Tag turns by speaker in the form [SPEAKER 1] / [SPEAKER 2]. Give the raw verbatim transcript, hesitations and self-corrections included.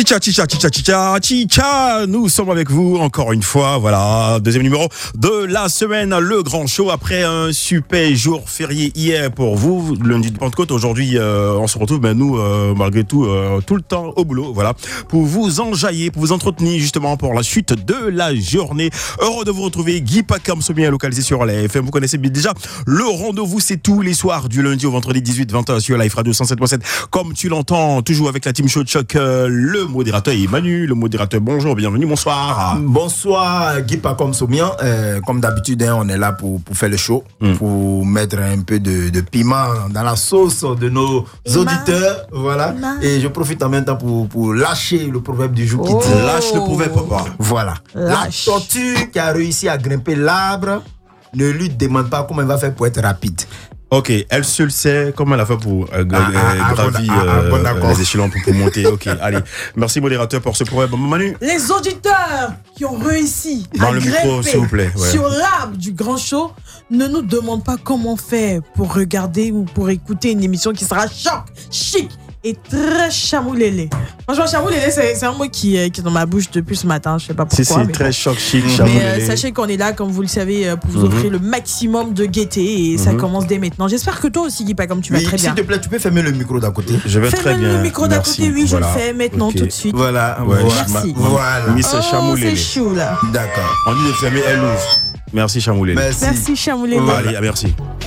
[SPEAKER 1] Chicha, chicha, chicha, chicha, chicha. Nous sommes avec vous encore une fois. Voilà, deuxième numéro de la semaine, le grand show après un super jour férié hier pour vous, lundi de Pentecôte. Aujourd'hui, euh, on se retrouve, ben nous, euh, malgré tout, euh, tout le temps au boulot, voilà, pour vous enjailler, pour vous entretenir justement pour la suite de la journée. Heureux de vous retrouver, Guy Pacam, bien localisé sur la F M. Vous connaissez bien déjà le rendez-vous, c'est tous les soirs du lundi au vendredi dix-huit vingt heures sur Life Radio cent sept point sept. Comme tu l'entends, toujours avec la team Show de Choc, euh, le modérateur est Manu, le modérateur. Bonjour, bienvenue, bonsoir.
[SPEAKER 2] Bonsoir, Guy Pacam Somian. Euh, comme d'habitude, hein, on est là pour, pour faire le show, mm. pour mettre un peu de, de piment dans la sauce de nos Ima. auditeurs. Voilà. Ima. Et je profite en même temps pour, pour lâcher le proverbe du jour
[SPEAKER 1] oh.
[SPEAKER 2] qui dit
[SPEAKER 1] lâche le proverbe, papa.
[SPEAKER 2] Voilà. Lâche. La tortue qui a réussi à grimper l'arbre ne lui demande pas comment elle va faire pour être rapide.
[SPEAKER 1] Ok, elle seule sait comment elle a fait pour euh, ah, ah, gravir ah, ah, bon, euh, les échelons pour, pour monter. Ok, allez. Merci modérateur pour ce proverbe. Manu.
[SPEAKER 3] Les auditeurs qui ont réussi
[SPEAKER 1] Dans
[SPEAKER 3] à
[SPEAKER 1] le
[SPEAKER 3] grimper
[SPEAKER 1] micro, s'il vous plaît, ouais.
[SPEAKER 3] sur l'arbre du grand show ne nous demandent pas comment faire pour regarder ou pour écouter une émission qui sera choc, chic et très chamoulélé. Franchement, chamoulélé, c'est, c'est un mot qui, qui est dans ma bouche depuis ce matin. Je sais pas pourquoi.
[SPEAKER 1] C'est, c'est très
[SPEAKER 3] bon.
[SPEAKER 1] choc, chic,
[SPEAKER 3] mais
[SPEAKER 1] chamoulélé.
[SPEAKER 3] Mais euh, sachez qu'on est là, comme vous le savez, pour vous mm-hmm. offrir le maximum de gaieté et mm-hmm. ça commence dès maintenant. J'espère que toi aussi, Guy Pacam, tu vas
[SPEAKER 2] oui,
[SPEAKER 3] très bien.
[SPEAKER 2] S'il te plaît, tu peux fermer le micro d'à côté.
[SPEAKER 1] Je vais Ferme très bien.
[SPEAKER 3] le micro d'à côté, oui,
[SPEAKER 1] voilà.
[SPEAKER 3] je le fais maintenant okay. tout de suite.
[SPEAKER 2] Voilà,
[SPEAKER 1] ouais,
[SPEAKER 3] merci.
[SPEAKER 1] Ma,
[SPEAKER 2] voilà.
[SPEAKER 1] Miss
[SPEAKER 3] oh,
[SPEAKER 1] Chamoulélé.
[SPEAKER 3] C'est chou là.
[SPEAKER 2] D'accord.
[SPEAKER 1] On dit de fermer, elle ouvre. Merci Chamoulélé.
[SPEAKER 2] Merci,
[SPEAKER 3] merci Chamoulélé.
[SPEAKER 1] Voilà. Allez, merci.